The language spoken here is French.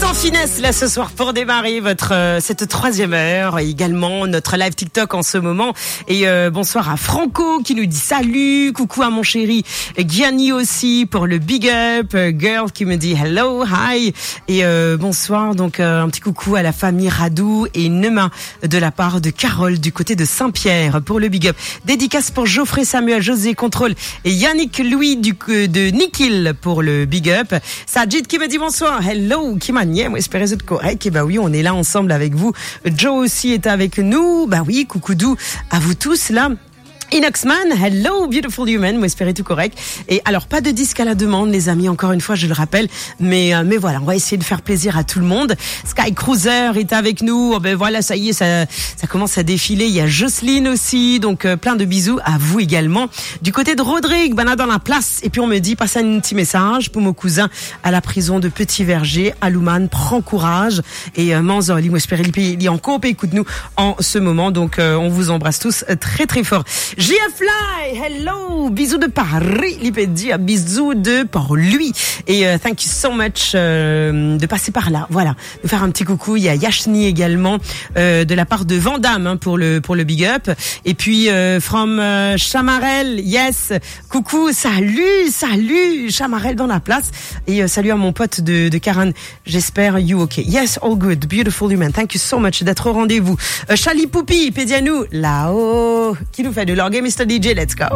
en finesse là ce soir pour démarrer cette troisième heure. Et également notre live TikTok en ce moment. Et bonsoir à Franco qui nous dit salut. Coucou à mon chéri Gianni aussi pour le big up. Girl qui me dit hello, hi. Et bonsoir donc un petit coucou à la famille Radou et Nema de la part de Carole du côté de Saint-Pierre pour le big up. Dédicace pour Geoffrey, Samuel, José, Contrôle et Yannick Louis de Nikil pour le big up. Sajid qui me dit bonsoir, hello, qui m'agnait, moi espérez être correct. Et bah oui, on est là ensemble avec vous. Joe aussi est avec nous. Bah oui, coucou doux à vous tous là. Inoxman, hello beautiful human, moi espérez tout correct. Et alors pas de disque à la demande les amis, encore une fois je le rappelle, mais voilà, on va essayer de faire plaisir à tout le monde. Sky Cruiser est avec nous. Oh, ben voilà, ça y est, ça commence à défiler. Il y a Jocelyne aussi, donc plein de bisous à vous également. Du côté de Rodrigue, Bana dans la place. Et puis on me dit passe un petit message pour mon cousin à la prison de Petit Verger, Alouman, prends courage. Et Manzoli, moi espérez il est en coop, écoute-nous en ce moment. Donc on vous embrasse tous très très fort. JFly, hello, bisous de Paris, Lipédia, bisous de pour lui. Et thank you so much de passer par là, voilà, de faire un petit coucou. Il y a Yashni également de la part de Vandame pour le big up. Et puis from Chamarel, yes, coucou, salut Chamarel dans la place. Et salut à mon pote de Karen, j'espère you okay. Yes, all good, beautiful human, thank you so much d'être au rendez-vous. Chali Poupi, Pédianou, là-haut, qui nous fait de l'orgue, Mr. DJ, let's go.